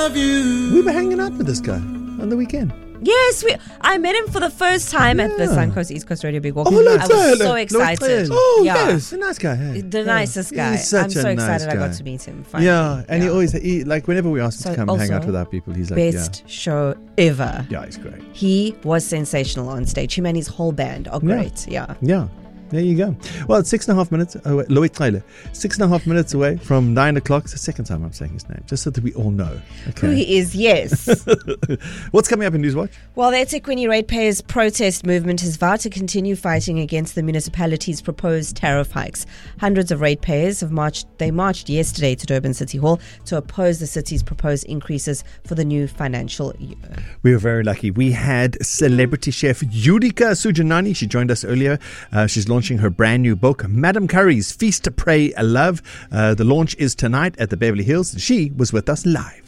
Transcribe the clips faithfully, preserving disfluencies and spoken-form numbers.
love you. We were hanging out with this guy on the weekend. Yes, we. I met him for the first time Yeah. at the Suncoast East Coast Radio Big Walk. Oh, look, I was so look, excited. Oh, yeah. yes, a nice guy. Hey. The Yeah. nicest guy. He's such I'm so a excited nice I got guy. to meet him. Finally. Yeah, and he Yeah. always, he, like, whenever we ask him So to come and hang out also, with our people, he's like, Best show ever. yeah. Yeah, he's great. He was sensational on stage. Him and his whole band are Yeah. great. Yeah. Yeah. There you go. Well, it's six and a half minutes away. Lloyd Tyler. Six and a half minutes away from nine o'clock. It's the second time I'm saying his name, just so that we all know. Who Okay. he is, yes. What's coming up in Newswatch? Well, the eThekwini ratepayers protest movement has vowed to continue fighting against the municipality's proposed tariff hikes. Hundreds of ratepayers have marched. They marched yesterday to Durban City Hall to oppose the city's proposed increases for the new financial year. We were very lucky. We had celebrity chef Yudika Sujanani. She joined us earlier. Uh, she's launching her brand new book, Madam Curry's Feast to Pray Love. Uh, the launch is tonight at the Beverly Hills. She was with us live.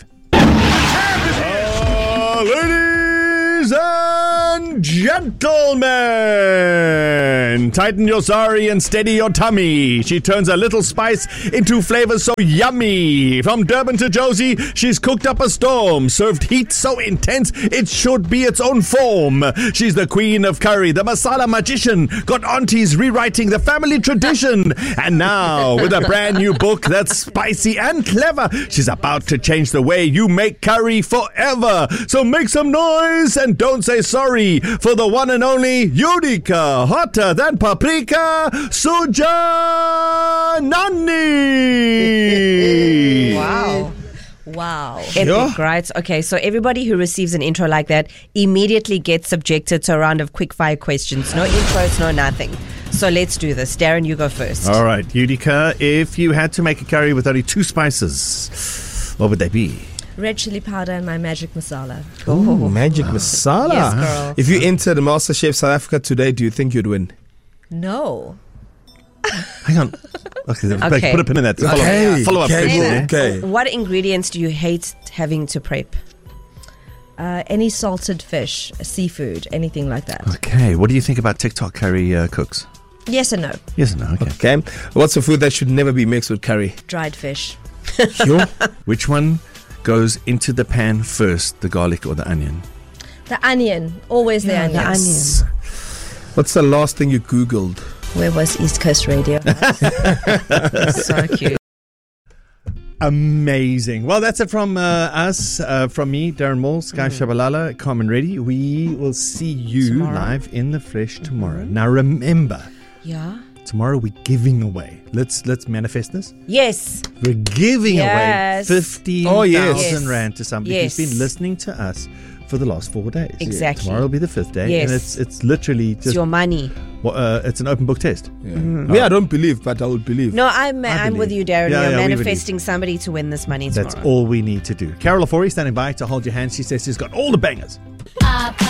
Uh, ladies and gentlemen, tighten your sari and steady your tummy. She turns a little spice into flavors so yummy. From Durban to Josie, she's cooked up a storm, served heat so intense it should be its own form. She's the queen of curry, the masala magician, got aunties rewriting the family tradition. And now, with a brand new book that's spicy and clever, she's about to change the way you make curry forever. So make some noise and don't say sorry for the one and only Yudika, hotter than paprika, Sujanani. Wow. Wow. Epic, Yeah. right? Okay, so everybody who receives an intro like that immediately gets subjected to a round of quick fire questions. No intros, no nothing. So let's do this. Darren, you go first. All right, Yudika, if you had to make a curry with only two spices, what would they be? Red chili powder and my magic masala. Ooh, magic masala. Yes, girl. If you entered MasterChef South Africa today, do you think you'd win? No. Hang on. Okay, Okay. put a pin in that. Follow Okay. up, follow up Okay. question there. Okay. What ingredients do you hate having to prep? Uh, any salted fish, seafood, anything like that. Okay, what do you think about TikTok curry uh, cooks? Yes and no. Yes or no? Okay. Okay. What's a food that should never be mixed with curry? Dried fish. Sure. Which one goes into the pan first, the garlic or the onion? The onion. Always the Yeah, onion. the onion. What's the last thing you Googled? Where was East Coast Radio? So cute. Amazing. Well, that's it from uh, us, uh, from me, Darren Moore, Sky Mm-hmm. Shabalala, Carmen Reddy. We will see you Tomorrow. live in the flesh tomorrow. Now remember, Yeah. tomorrow we're giving away. Let's let's manifest this. Yes. We're giving Yes. away fifteen Oh, thousand yes. Yes. rand to somebody Yes. who's been listening to us for the last four days. Exactly. Tomorrow will be the fifth day, Yes. and it's it's literally It's just your money. well, uh, it's an open book test. Me, I don't believe, but I would believe. No, I'm I I'm with believe. you, Darren. Yeah, You're yeah, we manifesting somebody to win this money tomorrow. That's all we need to do. Carol Afori standing by to hold your hand. She says she's got all the bangers.